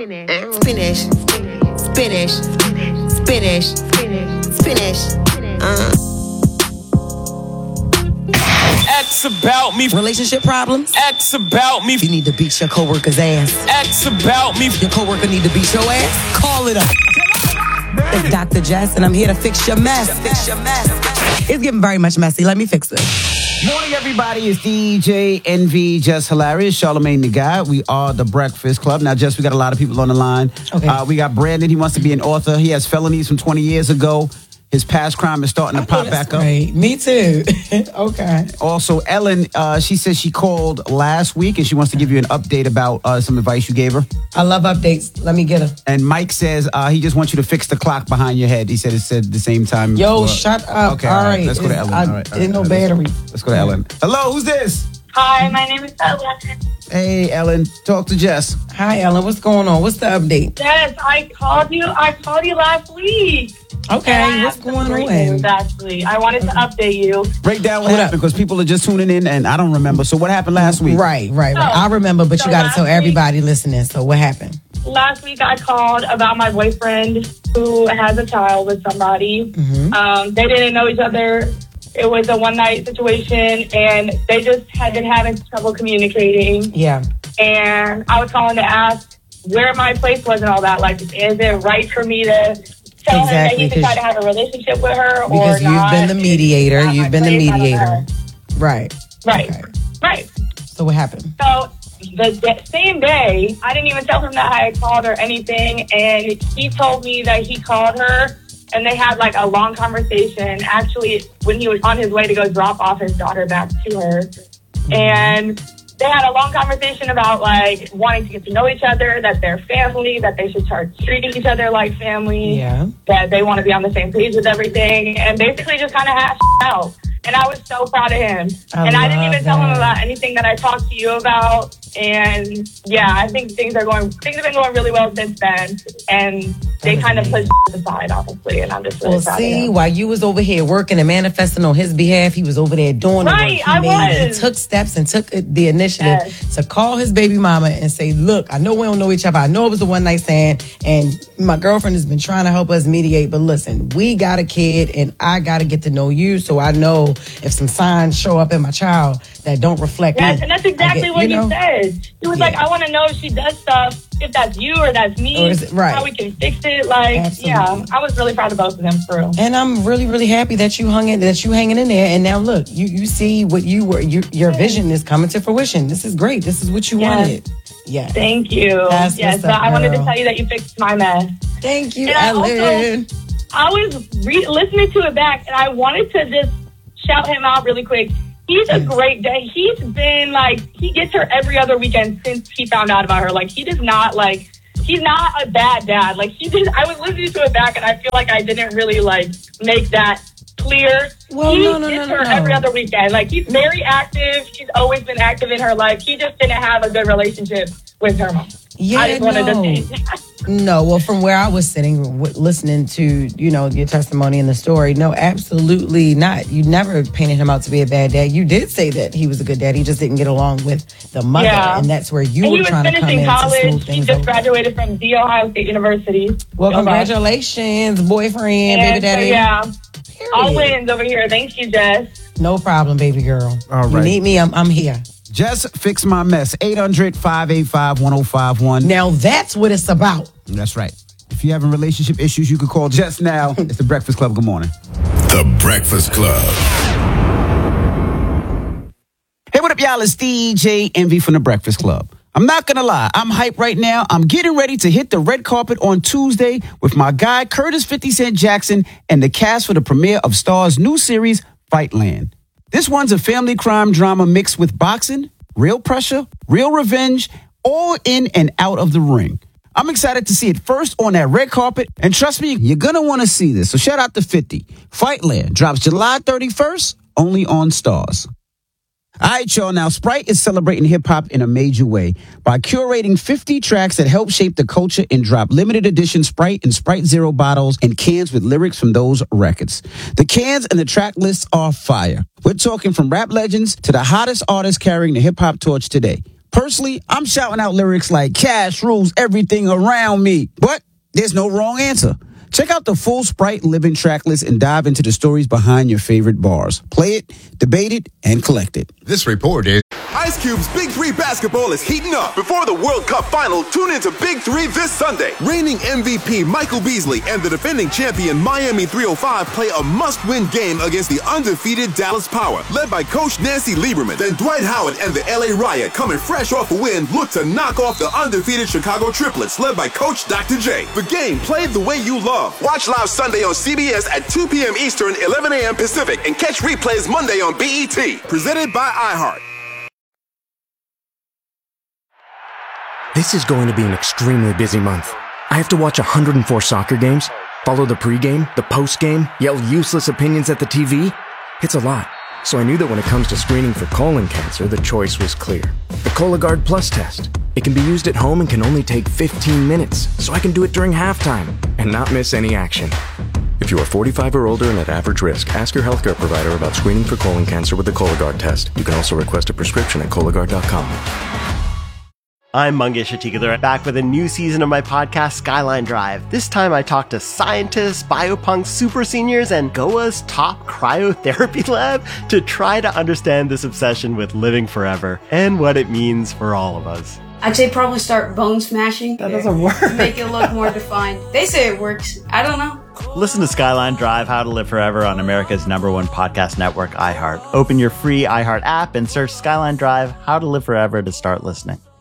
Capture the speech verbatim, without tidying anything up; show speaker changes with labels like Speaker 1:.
Speaker 1: spinach, spinach, spinach, spinach. Uh.
Speaker 2: X about me.
Speaker 1: Relationship problems?
Speaker 2: X about me.
Speaker 1: You need to beat your coworker's ass.
Speaker 2: X about me.
Speaker 1: Your coworker need to beat your ass? Call it up. It's Doctor Jess, and I'm here to fix your mess. Fix your mess. It's getting very much messy. Let me fix it.
Speaker 3: Morning, everybody. It's D J Envy, Just Hilarious, Charlamagne the Guy. We are the Breakfast Club. Now, Jess, we got a lot of people on the line.
Speaker 1: Okay.
Speaker 3: Uh, we got Brandon. He wants to be an author. He has felonies from twenty years ago. His past crime is starting to pop back
Speaker 1: great.
Speaker 3: up.
Speaker 1: Me too. Okay.
Speaker 3: Also, Ellen, uh, she says she called last week and she wants to give you an update about uh, some advice you gave her.
Speaker 1: I love updates. Let me get her.
Speaker 3: And Mike says uh, he just wants you to fix the clock behind your head. He said it said the same time.
Speaker 1: Yo,
Speaker 3: before.
Speaker 1: shut up.
Speaker 3: Okay,
Speaker 1: all
Speaker 3: all right.
Speaker 1: right.
Speaker 3: Let's go to Ellen.
Speaker 1: I,
Speaker 3: all right, all
Speaker 1: Ain't
Speaker 3: right,
Speaker 1: no
Speaker 3: all right.
Speaker 1: battery.
Speaker 3: Let's go to Ellen. Hello, who's this?
Speaker 4: Hi, my name is Ellen.
Speaker 3: Hey, Ellen. Talk to Jess.
Speaker 1: Hi, Ellen. What's going on? What's the update?
Speaker 4: Yes, I called you. I called you last week.
Speaker 1: Okay, what's going
Speaker 4: Great
Speaker 1: on?
Speaker 4: news, actually, I wanted to update you.
Speaker 3: Break down what
Speaker 1: Hold
Speaker 3: happened
Speaker 1: up.
Speaker 3: because people are just tuning in and I don't remember. So what happened last week?
Speaker 1: Right, right, right.
Speaker 4: Oh,
Speaker 1: I remember, but
Speaker 4: so
Speaker 1: you got to
Speaker 4: last
Speaker 1: tell
Speaker 4: week-
Speaker 1: everybody listening. So what happened?
Speaker 4: Last week, I called about my boyfriend who has a child with somebody.
Speaker 1: Mm-hmm.
Speaker 4: Um, they didn't know each other. It was a one-night situation, and they just had been having trouble communicating.
Speaker 1: Yeah.
Speaker 4: And I was calling to ask where my place was and all that. Like, is it right for me to tell
Speaker 1: Exactly,
Speaker 4: him that he can try
Speaker 1: 'cause-
Speaker 4: to have a relationship with her or
Speaker 1: Because you've
Speaker 4: not?
Speaker 1: been the mediator.
Speaker 4: It's not
Speaker 1: You've
Speaker 4: my
Speaker 1: been the
Speaker 4: place, I don't
Speaker 1: mediator.
Speaker 4: know.
Speaker 1: Right.
Speaker 4: Right.
Speaker 1: Okay.
Speaker 4: Right.
Speaker 1: So what happened?
Speaker 4: So the d- same day, I didn't even tell him that I had called or anything, and he told me that he called her, and they had like a long conversation. Actually, when he was on his way to go drop off his daughter back to her,
Speaker 1: Mm-hmm.
Speaker 4: and they had a long conversation about like wanting to get to know each other, that they're family, that they should start treating each other like family,
Speaker 1: Yeah.
Speaker 4: that they want to be on the same page with everything, and basically just kind of hashed out. And I was so proud of him.
Speaker 1: I
Speaker 4: and I didn't
Speaker 1: love
Speaker 4: even tell him
Speaker 1: that.
Speaker 4: about anything that I talked to you about. And yeah, I think things are going, things have been going really well since then. And they kind of pushed aside, honestly. And I'm just really
Speaker 1: Well,
Speaker 4: proud
Speaker 1: see,
Speaker 4: of him.
Speaker 1: while you was over here working and manifesting on his behalf, he was over there doing
Speaker 4: Right,
Speaker 1: the work. He
Speaker 4: I
Speaker 1: made,
Speaker 4: was.
Speaker 1: He took steps and took the initiative
Speaker 4: Yes.
Speaker 1: to call his baby mama and say, look, I know we don't know each other. I know it was a one night stand and my girlfriend has been trying to help us mediate. But listen, we got a kid and I got to get to know you so I know if some signs show up in my child that don't reflect
Speaker 4: Yes,
Speaker 1: me.
Speaker 4: and that's
Speaker 1: I
Speaker 4: exactly
Speaker 1: get-
Speaker 4: what
Speaker 1: you know?
Speaker 4: he said. He was
Speaker 1: Yeah.
Speaker 4: like, I want to know if she does stuff, if that's you or that's me,
Speaker 1: Or is it- right.
Speaker 4: how we can fix it. Like,
Speaker 1: Absolutely.
Speaker 4: yeah, I was really proud of both of them, for real.
Speaker 1: And I'm really, really happy that you hung in, that you hanging in there. And now look, you you see what you were, you, your vision is coming to fruition. This is great. This is what you
Speaker 4: Yes.
Speaker 1: wanted. Yeah.
Speaker 4: Thank you.
Speaker 1: That's
Speaker 4: yes,
Speaker 1: what's
Speaker 4: so
Speaker 1: up,
Speaker 4: I wanted to
Speaker 1: girl.
Speaker 4: tell you that you fixed my mess.
Speaker 1: Thank you,
Speaker 4: And I also-
Speaker 1: Ellen.
Speaker 4: I was re- listening to it back, and I wanted to just shout him out really quick. He's a great dad. He's been like, he gets her every other weekend since he found out about her. Like, he does not like, he's not a bad dad. Like, he did. I was listening to it back, and I feel like I didn't really like make that clear.
Speaker 1: Well,
Speaker 4: he
Speaker 1: no, no,
Speaker 4: gets
Speaker 1: no,
Speaker 4: her
Speaker 1: no.
Speaker 4: every other weekend. Like, he's very active. He's always been active in her life. He just didn't have a good relationship with her mom.
Speaker 1: Yeah,
Speaker 4: I just wanted
Speaker 1: no.
Speaker 4: to say that.
Speaker 1: No, well, from where I was sitting, w- listening to, you know, your testimony and the story, no, absolutely not. You never painted him out to be a bad dad. You did say that he was a good dad. He just didn't get along with the mother.
Speaker 4: Yeah.
Speaker 1: And that's where you
Speaker 4: And
Speaker 1: were
Speaker 4: he was
Speaker 1: trying to come
Speaker 4: finishing
Speaker 1: in to smooth
Speaker 4: college. He
Speaker 1: things
Speaker 4: just
Speaker 1: over.
Speaker 4: graduated from The Ohio State University.
Speaker 1: Well,
Speaker 4: Go Bucks.
Speaker 1: congratulations, boyfriend,
Speaker 4: And
Speaker 1: baby daddy.
Speaker 4: So, yeah,
Speaker 1: Period.
Speaker 4: all wins over here. Thank you, Jess.
Speaker 1: No problem, baby girl.
Speaker 3: All
Speaker 1: You
Speaker 3: right.
Speaker 1: need me, I'm, I'm here.
Speaker 3: Jess, fix my mess. eight hundred, five eight five, one oh five one.
Speaker 1: Now that's what it's about.
Speaker 3: That's right. If you're having relationship issues, you can call Jess now. It's the Breakfast Club. Good morning.
Speaker 5: The Breakfast Club.
Speaker 3: Hey, what up, y'all? It's D J Envy from the Breakfast Club. I'm not going to lie. I'm hyped right now. I'm getting ready to hit the red carpet on Tuesday with my guy, Curtis fifty Cent Jackson, and the cast for the premiere of Star's new series, Fightland. This one's a family crime drama mixed with boxing, real pressure, real revenge, all in and out of the ring. I'm excited to see it first on that red carpet, and trust me, you're going to want to see this. So shout out to fifty. Fightland drops July thirty-first, only on Stars. All right, y'all. Now, Sprite is celebrating hip-hop in a major way by curating fifty tracks that help shape the culture and drop limited edition Sprite and Sprite Zero bottles and cans with lyrics from those records. The cans and the track lists are fire. We're talking from rap legends to the hottest artists carrying the hip-hop torch today. Personally, I'm shouting out lyrics like cash rules everything around me. But there's no wrong answer. Check out the full Sprite Living track list and dive into the stories behind your favorite bars. Play it, debate it, and collect it.
Speaker 5: This report is
Speaker 6: Ice Cube's Big Three basketball is heating up. Before the World Cup final, tune into Big Three this Sunday. Reigning M V P Michael Beasley and the defending champion Miami three oh five play a must-win game against the undefeated Dallas Power, led by Coach Nancy Lieberman. Then Dwight Howard and the L A Riot, coming fresh off a win, look to knock off the undefeated Chicago Triplets, led by Coach Doctor J. The game played the way you love. Watch live Sunday on C B S at two p.m. Eastern, eleven a.m. Pacific, and catch replays Monday on B E T. Presented by iHeart.
Speaker 7: This is going to be an extremely busy month. I have to watch one hundred four soccer games, follow the pregame, the postgame, yell useless opinions at the T V. It's a lot. So I knew that when it comes to screening for colon cancer, the choice was clear. The Cologuard Plus test. It can be used at home and can only take fifteen minutes, so I can do it during halftime and not miss any action. If you are forty-five or older and at average risk, ask your healthcare provider about screening for colon cancer with the Cologuard test. You can also request a prescription at Cologuard dot com.
Speaker 8: I'm Mangesh Atikadar, back with a new season of my podcast, Skyline Drive. This time I talk to scientists, biopunks, super seniors, and G O A's top cryotherapy lab to try to understand this obsession with living forever and what it means for all of us.
Speaker 9: I'd say probably start bone smashing.
Speaker 8: That doesn't work.
Speaker 9: To make it look more defined. They say it works. I don't know.
Speaker 10: Listen to Skyline Drive, How to Live Forever on America's number one podcast network, iHeart. Open your free iHeart app and search Skyline Drive, How to Live Forever to start listening.